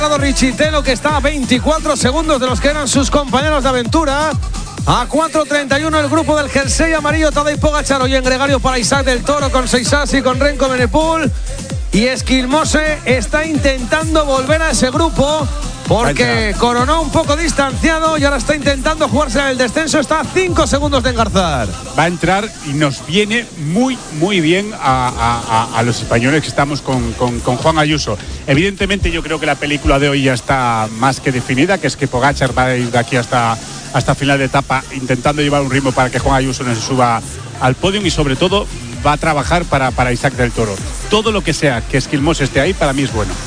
Richitelo, que está a 24 segundos de los que eran sus compañeros de aventura. A 4.31 el grupo del jersey amarillo, Tadej Pogačar, hoy en gregario para Isaac del Toro con Seisasi, con Renko Benepul. Y Eskilmose está intentando volver a ese grupo porque coronó un poco distanciado y ahora está intentando jugarse en el descenso. Está a 5 segundos de engarzar. Va a entrar y nos viene muy, muy bien a los españoles que estamos con Juan Ayuso. Evidentemente yo creo que la película de hoy ya está más que definida, que es que Pogačar va a ir de aquí hasta final de etapa intentando llevar un ritmo para que Juan Ayuso no se suba al podio, y sobre todo va a trabajar para Isaac del Toro. Todo lo que sea que Eskilmose esté ahí para mí es bueno.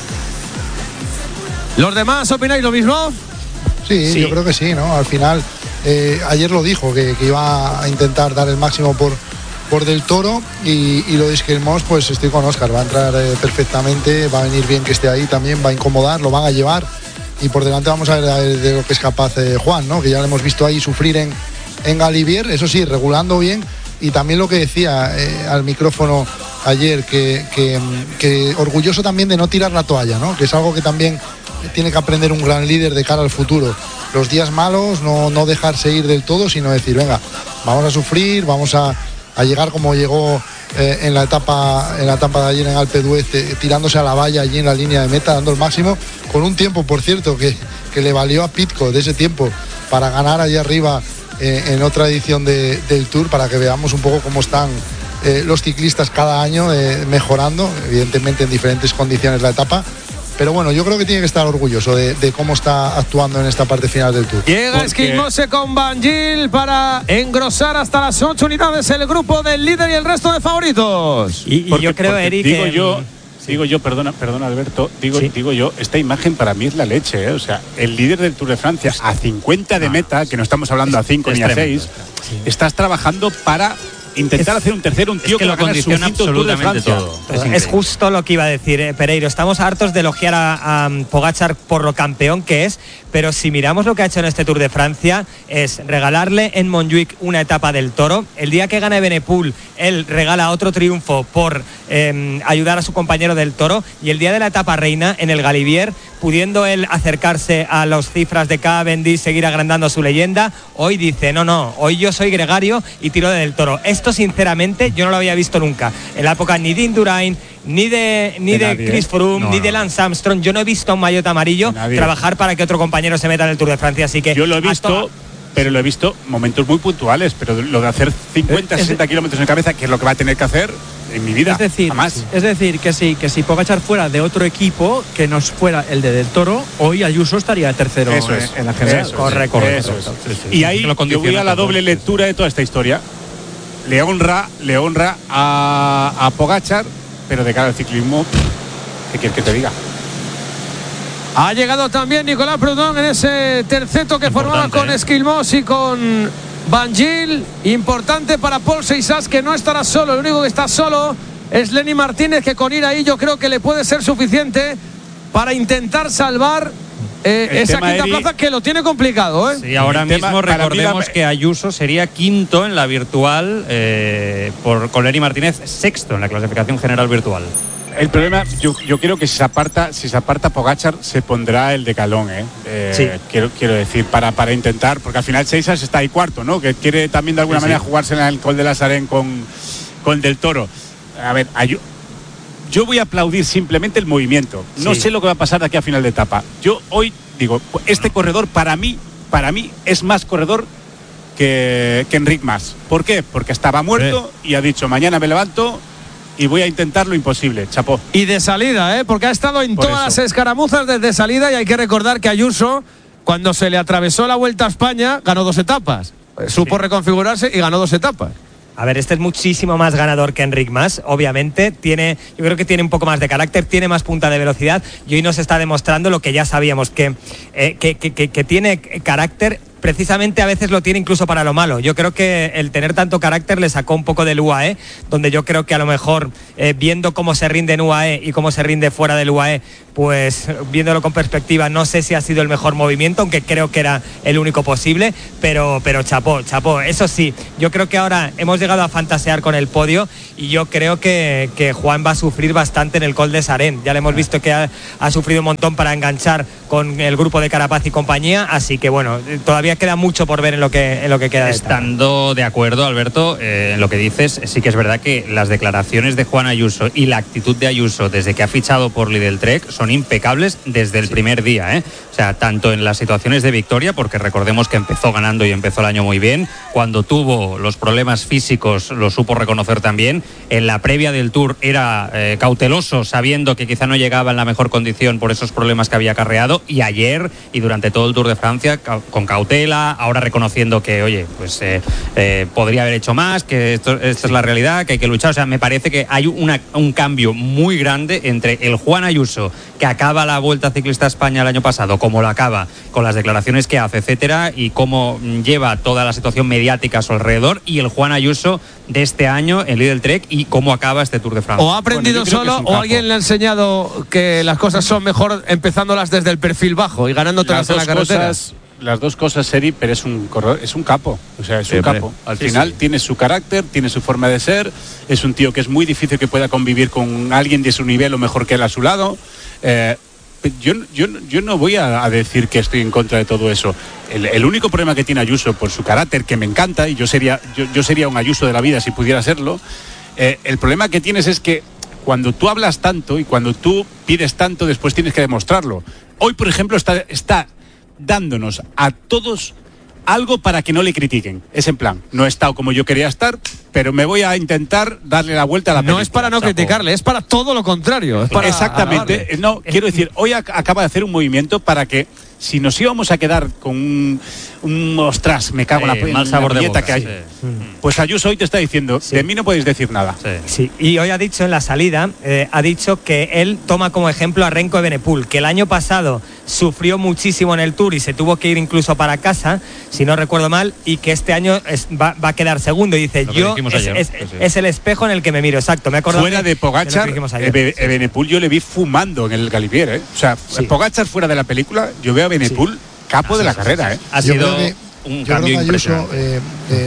¿Los demás opináis lo mismo? Sí, yo creo que sí, ¿no? Al final, ayer lo dijo, que iba a intentar dar el máximo por del Toro, y lo de Eskilmose, pues estoy con Óscar, va a entrar perfectamente, va a venir bien que esté ahí también, va a incomodar, lo van a llevar, y por delante vamos a ver de lo que es capaz Juan, ¿no? Que ya lo hemos visto ahí sufrir en Galibier, eso sí, regulando bien, y también lo que decía al micrófono ayer, que orgulloso también de no tirar la toalla, ¿no? Que es algo que también tiene que aprender un gran líder de cara al futuro. Los días malos, no dejarse ir del todo, sino decir, venga, vamos a sufrir, vamos a llegar como llegó en la etapa de ayer en Alpe d'Huez, tirándose a la valla allí en la línea de meta, dando el máximo, con un tiempo, por cierto, que le valió a Pidcock de ese tiempo para ganar allá arriba en otra edición del Tour, para que veamos un poco cómo están los ciclistas cada año mejorando, evidentemente en diferentes condiciones la etapa. Pero bueno, yo creo que tiene que estar orgulloso de cómo está actuando en esta parte final del Tour. Llega Eskilmose con Van Gil para engrosar hasta las 8 unidades el grupo del líder y el resto de favoritos. Y yo creo, Eric, Digo yo, perdona Alberto, digo yo, esta imagen para mí es la leche, ¿eh? O sea, el líder del Tour de Francia a 50 de meta, que no estamos hablando a 5 ni a 6, estás trabajando para intentar hacer un tercero, un tío que lo condiciona absolutamente todo. Es justo lo que iba a decir, Pereiro. Estamos hartos de elogiar a Pogačar por lo campeón que es, pero si miramos lo que ha hecho en este Tour de Francia, es regalarle en Montjuic una etapa del Toro. El día que gane Benepul, él regala otro triunfo por ayudar a su compañero del Toro, y el día de la etapa reina en el Galibier, pudiendo él acercarse a las cifras de Cavendish, seguir agrandando su leyenda, hoy dice, no, hoy yo soy gregario y tiro del Toro. Esto sinceramente yo no lo había visto nunca en la época ni de Indurain, ni de Chris Froome, ni de Lance Armstrong. Yo no he visto a un maillot amarillo trabajar para que otro compañero se meta en el Tour de Francia, así que yo lo he visto, pero lo he visto momentos muy puntuales, pero lo de hacer 50-60 kilómetros en cabeza, que es lo que va a tener que hacer en mi vida, es decir, que si Pogačar fuera de otro equipo que no fuera el de Del Toro, hoy Ayuso estaría tercero en la general. Correcto. Y ahí yo voy a la doble lectura de toda esta historia. Le honra a Pogačar, pero de cara al ciclismo, ¿qué quieres que te diga? Ha llegado también Nicolás Prudhomme en ese terceto que formaba con Eskilmose y con Van Gil. Importante para Paul Seisas, que no estará solo. El único que está solo es Lenny Martínez, que con ir ahí yo creo que le puede ser suficiente para intentar salvar esa quinta plaza, que lo tiene complicado, ¿eh? Sí, ahora mismo recordemos que Ayuso sería quinto en la virtual, con Lenny Martínez sexto en la clasificación general virtual. El problema, yo creo que si se aparta Pogačar, se pondrá el decalón, sí. Quiero decir, para intentar, porque al final Seisas está ahí cuarto, ¿no? Que quiere también de alguna manera jugarse en el Col de la Sarén con Del Toro. A ver, yo voy a aplaudir simplemente el movimiento. No sé lo que va a pasar de aquí a final de etapa. Yo hoy digo, este corredor para mí es más corredor que Enric Mas. ¿Por qué? Porque estaba muerto y ha dicho, mañana me levanto y voy a intentar lo imposible, chapó. Y de salida, porque ha estado en todas las escaramuzas desde salida, y hay que recordar que Ayuso, cuando se le atravesó la Vuelta a España, ganó 2 etapas. Supo reconfigurarse y ganó 2 etapas. A ver, este es muchísimo más ganador que Enric Mas, obviamente. Yo creo que tiene un poco más de carácter, tiene más punta de velocidad, y hoy nos está demostrando lo que ya sabíamos, que tiene carácter precisamente a veces lo tiene incluso para lo malo. Yo creo que el tener tanto carácter le sacó un poco del UAE, donde yo creo que a lo mejor viendo cómo se rinde en UAE y cómo se rinde fuera del UAE, pues viéndolo con perspectiva, no sé si ha sido el mejor movimiento, aunque creo que era el único posible, pero chapó. Eso sí, yo creo que ahora hemos llegado a fantasear con el podio y yo creo que Juan va a sufrir bastante en el Col de Sarén. Ya le hemos visto que ha sufrido un montón para enganchar con el grupo de Carapaz y compañía, así que bueno, todavía queda mucho por ver en lo que queda. Estando de acuerdo, Alberto, en lo que dices, sí que es verdad que las declaraciones de Juan Ayuso y la actitud de Ayuso desde que ha fichado por Lidl Trek son impecables desde el primer día, ¿eh? O sea, tanto en las situaciones de victoria, porque recordemos que empezó ganando y empezó el año muy bien, cuando tuvo los problemas físicos lo supo reconocer también, en la previa del Tour era cauteloso, sabiendo que quizá no llegaba en la mejor condición por esos problemas que había acarreado, y ayer y durante todo el Tour de Francia con cautela, ahora reconociendo que, oye, pues podría haber hecho más, que esto es la realidad, que hay que luchar. O sea, me parece que hay un cambio muy grande entre el Juan Ayuso, que acaba la Vuelta Ciclista a España el año pasado, como lo acaba, con las declaraciones que hace, etcétera, y cómo lleva toda la situación mediática a su alrededor, y el Juan Ayuso de este año en Lidl Trek y cómo acaba este Tour de Francia. O ha aprendido solo o alguien le ha enseñado que las cosas son mejor empezándolas desde el perfil bajo y ganando todas en la carretera. Las dos cosas, Seri, pero es un capo. O sea, es un capo. Al final tiene su carácter, tiene su forma de ser. Es un tío que es muy difícil que pueda convivir con alguien de su nivel o mejor que él a su lado. Yo no voy a decir que estoy en contra de todo eso. El único problema que tiene Ayuso, por su carácter, que me encanta, y yo sería un Ayuso de la vida si pudiera serlo, el problema que tienes es que cuando tú hablas tanto y cuando tú pides tanto, después tienes que demostrarlo. Hoy, por ejemplo, está dándonos a todos algo para que no le critiquen. Es en plan, no he estado como yo quería estar, pero me voy a intentar darle la vuelta a la película. No es para no criticarle, es para todo lo contrario. Es para exactamente. Alabarle. No, quiero decir, hoy acaba de hacer un movimiento para que, si nos íbamos a quedar con un ostras, me cago en mal sabor de boca, que hay. Pues Ayuso hoy te está diciendo, de mí no podéis decir nada. Sí. Y hoy ha dicho en la salida, ha dicho que él toma como ejemplo a Renko Evenepoel, que el año pasado sufrió muchísimo en el Tour y se tuvo que ir incluso para casa, si no recuerdo mal, y que este año va a quedar segundo. Y dice, es el espejo en el que me miro. Exacto, me acuerdo. Fuera de Pogačar, Evenepoel yo le vi fumando en el Galibier, ¿eh? O sea, Pogačar fuera de la película, yo veo a Evenepoel capo de la carrera, ¿eh? Ha sido un cambio impresionante.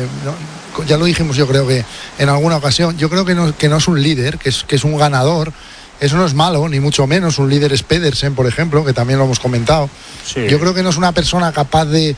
Ya lo dijimos, yo creo que en alguna ocasión, yo creo que no es un líder, que es un ganador. Eso no es malo, ni mucho menos. Un líder es Pedersen, por ejemplo, que también lo hemos comentado. Sí. Yo creo que no es una persona capaz de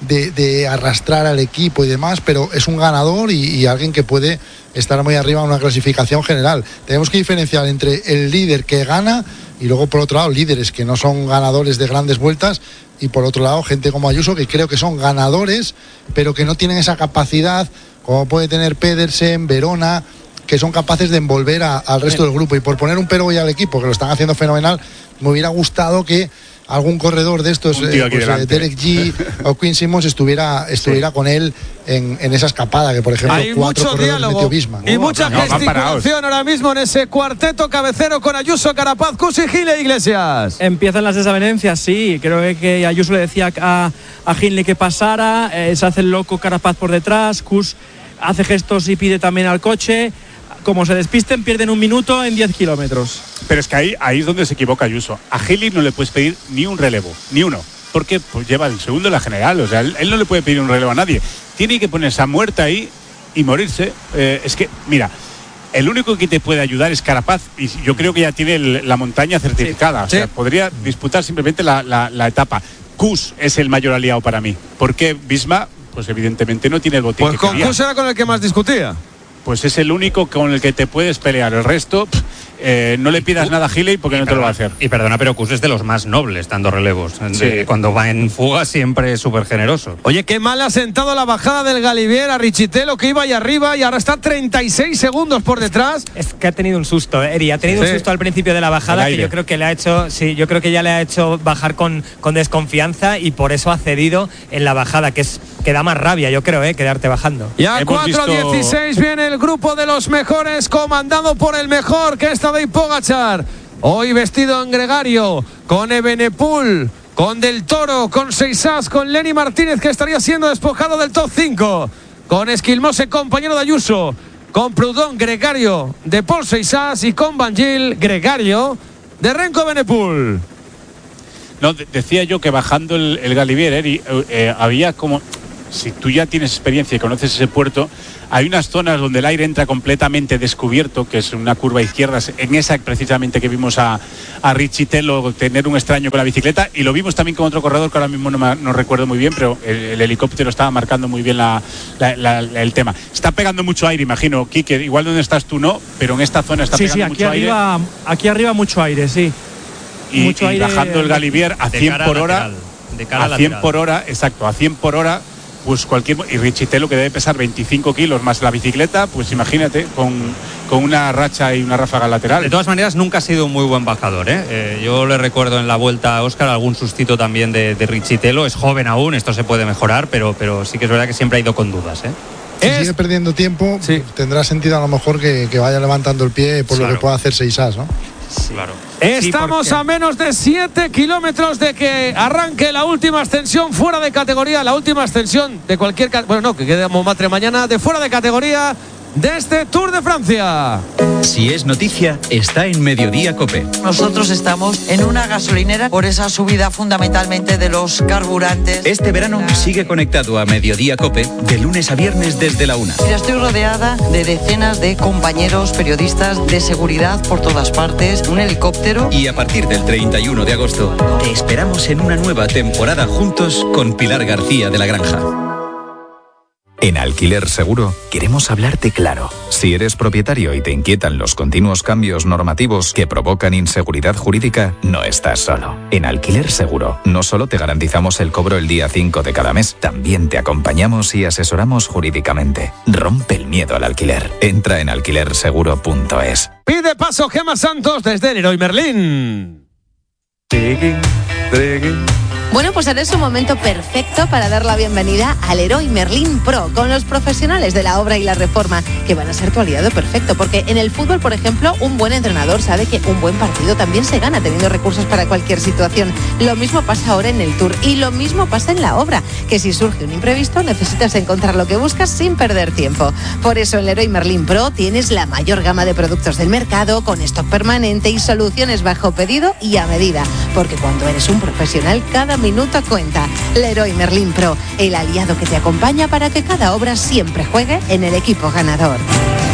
arrastrar al equipo y demás, pero es un ganador y alguien que puede estar muy arriba en una clasificación general. Tenemos que diferenciar entre el líder que gana y luego, por otro lado, líderes que no son ganadores de grandes vueltas, y por otro lado, gente como Ayuso, que creo que son ganadores, pero que no tienen esa capacidad como puede tener Pedersen, Verona, que son capaces de envolver al resto del grupo. Y por poner un pero hoy al equipo, que lo están haciendo fenomenal, me hubiera gustado que algún corredor de estos, Derek G o Quinn Simmons estuviera con él en esa escapada, que por ejemplo hay 4 mucho diálogo y mucha gesticulación ahora mismo en ese cuarteto cabecero con Ayuso, Carapaz, Kuss y Hindley Iglesias. Empiezan las desavenencias, sí. Creo que Ayuso le decía a Hindley que pasara, se hace el loco Carapaz por detrás, Kuss hace gestos y pide también al coche. Como se despisten, pierden un minuto en 10 kilómetros. Pero es que ahí es donde se equivoca Ayuso. A Hindley no le puedes pedir ni un relevo, ni uno, porque pues lleva el segundo en la general. O sea, él no le puede pedir un relevo a nadie. Tiene que ponerse a muerta ahí y morirse. Es que, mira, el único que te puede ayudar es Carapaz, y yo creo que ya tiene la montaña certificada. Sí. O sea, podría disputar simplemente la etapa. Kuss es el mayor aliado para mí, porque Visma, pues evidentemente no tiene el botín. Pues con Kuss era con el que más discutía. Pues es el único con el que te puedes pelear. El resto, no le pidas nada a Hindley porque no te lo va a hacer. Y perdona, pero Kuss es de los más nobles dando relevos. Sí. Cuando va en fuga siempre es súper generoso. Oye, qué mal ha sentado la bajada del Galibier a Richitelo, que iba ahí arriba y ahora está 36 segundos por detrás. Es que ha tenido un susto, Eri. Ha tenido un susto al principio de la bajada que yo creo que le ha hecho, yo creo que ya le ha hecho bajar con desconfianza, y por eso ha cedido en la bajada, que da más rabia, yo creo, quedarte bajando. Y a 4:16 viene el grupo de los mejores, comandado por el mejor, que es Tadej Pogačar. Hoy vestido en gregario, con Evenepoel, con Del Toro, con Seixas, con Lenny Martínez, que estaría siendo despojado del top 5, con Esquilmose, compañero de Ayuso, con Proudhon, gregario de Paul Seixas, y con Bangil, gregario de Renko Benepul. No, decía yo que bajando el Galibier, había como, si tú ya tienes experiencia y conoces ese puerto, hay unas zonas donde el aire entra completamente descubierto, que es una curva izquierda, en esa precisamente que vimos a Richitello tener un extraño con la bicicleta, y lo vimos también con otro corredor que ahora mismo no recuerdo muy bien, pero el helicóptero estaba marcando muy bien el tema. Está pegando mucho aire, imagino, Quique, igual donde estás tú no, pero en esta zona está pegando mucho aire. Aquí arriba mucho aire, sí. Y bajando el Galibier a 100 por hora, a 100 por hora, exacto, a 100 por hora, pues y Richitello, que debe pesar 25 kilos más la bicicleta, pues imagínate, con una racha y una ráfaga lateral. De todas maneras, nunca ha sido un muy buen bajador, ¿eh? Yo le recuerdo en la Vuelta a Óscar algún sustito también de Richitello. Es joven aún, esto se puede mejorar, pero sí que es verdad que siempre ha ido con dudas, ¿eh? Si sigue perdiendo tiempo, sí, tendrá sentido a lo mejor que vaya levantando el pie por lo que pueda hacer Seixas, ¿no? Sí. Claro. Estamos a menos de 7 kilómetros de que arranque la última ascensión fuera de categoría, la última ascensión de cualquier... Bueno, no, que quede Montmartre mañana, de fuera de categoría de este Tour de Francia. Si es noticia, está en Mediodía COPE. Nosotros estamos en una gasolinera por esa subida fundamentalmente de los carburantes. Este verano sigue conectado a Mediodía COPE de lunes a viernes desde la 1. Mira, estoy rodeada de decenas de compañeros periodistas de seguridad por todas partes, un helicóptero. Y a partir del 31 de agosto te esperamos en una nueva temporada juntos con Pilar García de la Granja. En Alquiler Seguro queremos hablarte claro. Si eres propietario y te inquietan los continuos cambios normativos que provocan inseguridad jurídica, no estás solo. En Alquiler Seguro no solo te garantizamos el cobro el día 5 de cada mes, también te acompañamos y asesoramos jurídicamente. Rompe el miedo al alquiler. Entra en alquilerseguro.es. Pide paso Gemma Santos desde Leroy Merlin. Bueno, pues ahora es un momento perfecto para dar la bienvenida al Leroy Merlin Pro con los profesionales de la obra y la reforma, que van a ser tu aliado perfecto, porque en el fútbol, por ejemplo, un buen entrenador sabe que un buen partido también se gana teniendo recursos para cualquier situación. Lo mismo pasa ahora en el Tour y lo mismo pasa en la obra, que si surge un imprevisto necesitas encontrar lo que buscas sin perder tiempo. Por eso en Leroy Merlin Pro tienes la mayor gama de productos del mercado, con stock permanente y soluciones bajo pedido y a medida, porque cuando eres un profesional, cada minuto cuenta. Leroy Merlin Pro, el aliado que te acompaña para que cada obra siempre juegue en el equipo ganador.